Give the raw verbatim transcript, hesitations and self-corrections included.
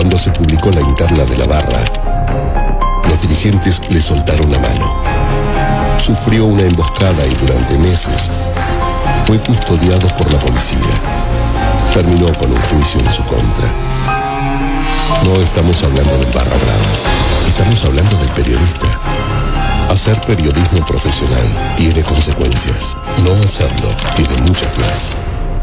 Cuando se publicó la interna de la barra, los dirigentes le soltaron la mano. Sufrió una emboscada y durante meses fue custodiado por la policía. Terminó con un juicio en su contra. No estamos hablando del barra brava, estamos hablando del periodista. Hacer periodismo profesional tiene consecuencias. No hacerlo tiene muchas más.